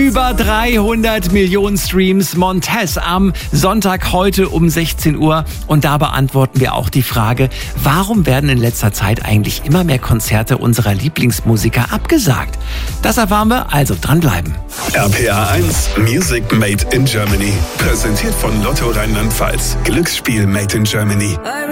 Über 300 Millionen Streams. Montez am Sonntag heute um 16 Uhr. Und da beantworten wir auch die Frage, warum werden in letzter Zeit eigentlich immer mehr Konzerte unserer Lieblingsmusiker abgesagt? Das erfahren wir, also dranbleiben. RPA 1 Music Made in Germany. Präsentiert von Lotto Rheinland-Pfalz. Glücksspiel Made in Germany.